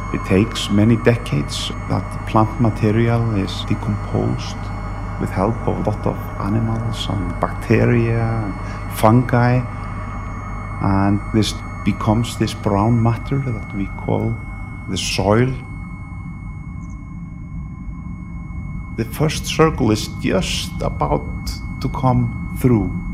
It takes many decades that plant material is decomposed with help of a lot of animals and bacteria and fungi, and this becomes this brown matter that we call the soil. The first circle is just about to come through.